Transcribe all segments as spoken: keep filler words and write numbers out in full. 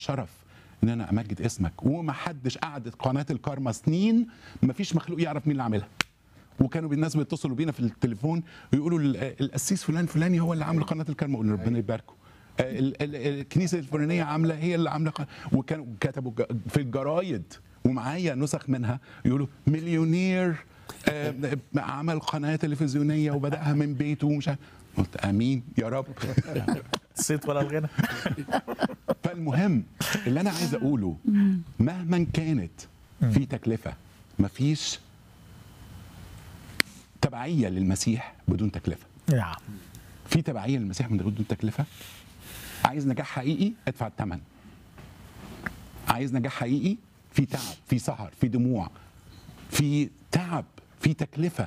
شرف ان انا امجد اسمك. ومحدش قعدت قناه الكارما سنين مفيش مخلوق يعرف مين اللي عاملها. وكانوا الناس بيتصلوا بينا في التليفون ويقولوا القسيس فلان فلاني هو اللي عامل قناه الكارما. اقول ربنا يباركه. ال- ال- الكنيسه الفلانيه عامله هي اللي عامله قناة. وكانوا كتبوا في الجرايد ومعايا نسخ منها يقولوا مليونير آه، عمل قناه تلفزيونيه وبداها من بيته ومش عارف. قلت امين يا رب. الصيت ولا الغنى. فالمهم اللي انا عايز اقوله مهما كانت في تكلفه مفيش تبعيه للمسيح بدون تكلفه. نعم. في تبعيه للمسيح من بدون تكلفه. عايز نجاح حقيقي ادفع الثمن. عايز نجاح حقيقي في تعب، في سهر، في دموع، في تعب، في تكلفه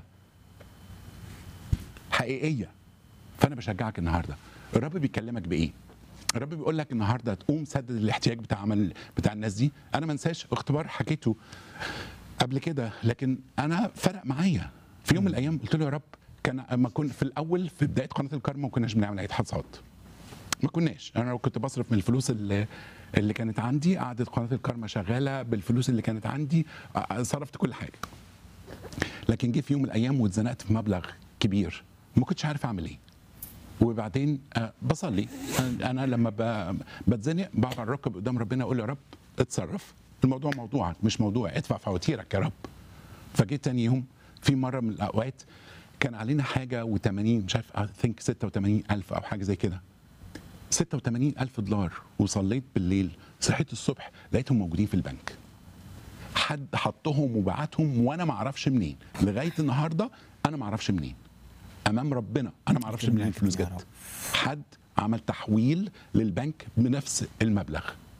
حقيقيه. فانا بشجعك النهارده. الرب بيكلمك بايه؟ الرب بيقول لك النهارده تقوم سدد الاحتياج بتاع عمل بتاع الناس دي. انا ما انساش اختبار حكيته قبل كده، لكن انا فرق معايا. في يوم من الايام قلت له يا رب، كان ما كنت في الاول في بدايه قناه الكارما ما كناش بنعمل اي حصاد. ما كناش. انا لو كنت بصرف من الفلوس اللي اللي كانت عندي، قعدت قناه الكارما شغاله بالفلوس اللي كانت عندي، صرفت كل حاجه. لكن جه في يوم من الايام واتزنقت في مبلغ كبير ما كنتش عارف اعمل ايه. وبعدين بصلي. انا لما بتزنق بقعد على الركب قدام ربنا اقول يا رب اتصرف، الموضوع موضوعك مش موضوع، ادفع فواتيرك يا رب. فجيت تاني يوم في مره من الاوقات كان علينا حاجه وثمانين مش عارف ثينك ستة وثمانين ألف او حاجه زي كده، ستة وثمانين ألف دولار. وصليت بالليل، صحيت الصبح لقيتهم موجودين في البنك. حد حطهم وبعتهم وانا ما اعرفش منين. لغايه النهارده انا ما اعرفش منين. امام ربنا انا ما اعرفش منين الفلوس جت. حد عمل تحويل للبنك بنفس المبلغ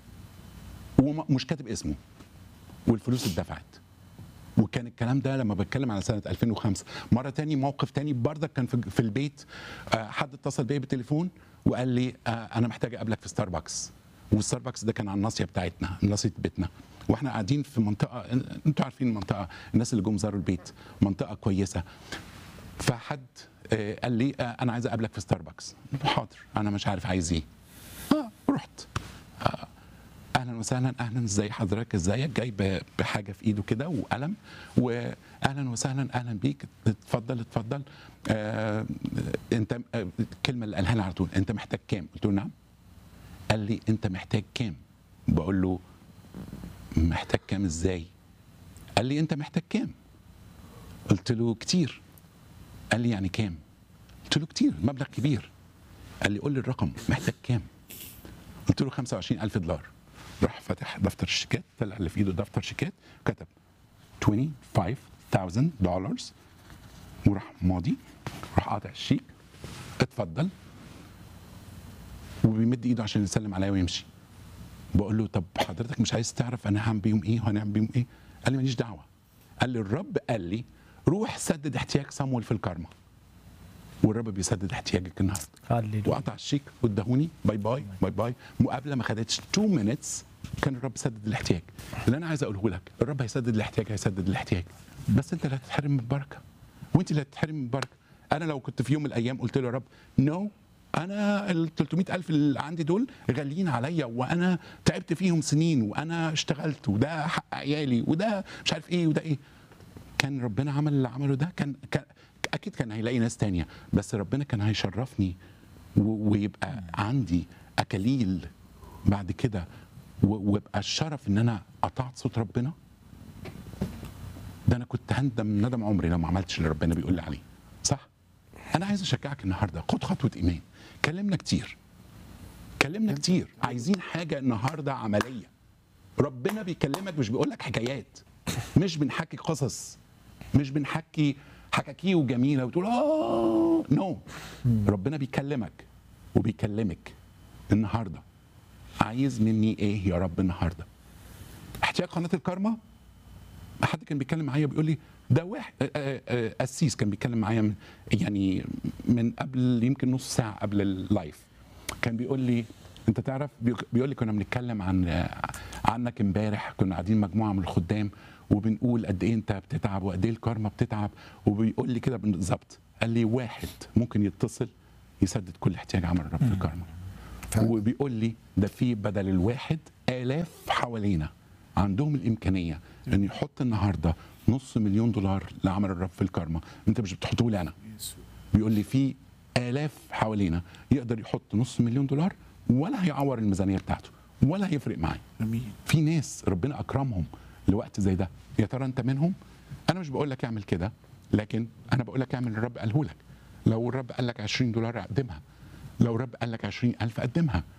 ومش كاتب اسمه، والفلوس اتدفعت. وكان الكلام ده لما بتكلم على سنه ألفين وخمسة. مره تاني موقف تاني بردك كان في البيت، حد اتصل بيا بالتليفون وقال لي انا محتاج اقابلك في ستاربكس. والستاربكس ده كان على الناصيه بتاعتنا، ناصيه بيتنا، واحنا قاعدين في منطقه، انتوا عارفين المنطقه، الناس اللي جم زاروا البيت منطقه كويسه. فحد قال لي انا عايز اقابلك في ستاربكس. حاضر، انا مش عارف عايز ايه. اه رحت. آه اهلا وسهلا، اهلا ازي حضرتك، ازيك، جاي بحاجه في ايده كده وقلم، واهلا وسهلا اهلا بيك، اتفضل اتفضل. آه انت آه الكلمه اللي قالها لي على طول، انت محتاج كام؟ قلت له نعم. قال لي انت محتاج كام؟ بقول له محتاج كام ازاي؟ قال لي انت محتاج كام؟ قلت له كتير. قال لي يعني كام؟ قلت له كتير، مبلغ كبير. قال لي قول لي الرقم، محتاج كام؟ قلت له خمسة وعشرين ألف دولار. راح فتح دفتر الشيكات، طلع اللي في ايده دفتر شيكات، كتب خمسة وعشرين ألف دولار وراح ماضي، راح قاطع الشيك، اتفضل، وبيمد ايده عشان يسلم عليا ويمشي. بقول له طب حضرتك مش عايز تعرف انا هعمل بيهم ايه وهنعمل بيهم ايه؟ قال لي ماليش دعوه. قال لي الرب قال لي روح سدد احتياج صمويل في الكارما، والرب بيسدد احتياجك النهارده. وقطع الشيك واداهوني، باي باي باي باي. مقابله ما خدتش اتنين مينتس كان الرب سدد الاحتياج. اللي انا عايز اقوله لك، الرب هيسدد الاحتياج، هيسدد الاحتياج، بس انت اللي هتتحرم من البركه، وانت اللي هتتحرم من البركه. انا لو كنت في يوم من الايام قلت له يا رب نو، انا ال ثلاثمائة ألف اللي عندي دول غاليين عليا، وانا تعبت فيهم سنين، وانا اشتغلت، وده حق عيالي، وده مش عارف ايه وده ايه، كان ربنا عمل اللي عمله ده، كان, كان اكيد كان هيلاقي ناس تانية، بس ربنا كان هيشرفني ويبقى عندي اكاليل بعد كده، ويبقى الشرف ان انا قطعت صوت ربنا. ده انا كنت هندم ندم عمري لو ما عملتش اللي ربنا بيقول لي عليه. صح؟ انا عايز اشجعك النهارده، خد خطوه ايمان. كلمنا كتير كلمنا كتير عايزين حاجه النهارده عمليه. ربنا بيكلمك، مش بيقول لك حكايات، مش بنحكي قصص، مش بنحكي حكاكيه وجميله وتقول اه نو. ربنا بيكلمك وبيكلمك النهارده. عايز مني ايه يا رب النهارده؟ احتياج قناه الكارما. حد كان بيتكلم معايا بيقول لي ده واحد قسيس كان بيتكلم معايا من يعني من قبل يمكن نص ساعه قبل اللايف، كان بيقول لي انت تعرف، بيقول لي كنا بنتكلم عن عنك امبارح، كنا قاعدين مجموعه من الخدام وبنقول قد ايه انت بتتعب وقد ايه الكارما بتتعب، وبيقول لي كده بالظبط، قال لي واحد ممكن يتصل يسدد كل احتياج عمل الرب في الكارما. وبيقول لي ده في بدل الواحد آلاف حوالينا عندهم الإمكانية أن يحط النهاردة نص مليون دولار لعمل الرب في الكارما. أنت مش بتحطه لي أنا، بيقول لي في آلاف حوالينا يقدر يحط نص مليون دولار ولا هيعور الميزانية بتاعته ولا هيفرق معاه. امين. في ناس ربنا أكرمهم لوقت زي ده، يا ترى أنت منهم؟ أنا مش بقول لك اعمل كده، لكن أنا بقول لك اعمل اللي الرب قاله لك. لو الرب قال لك عشرين دولار اقدمها، لو الرب قال لك عشرين ألف قدمها.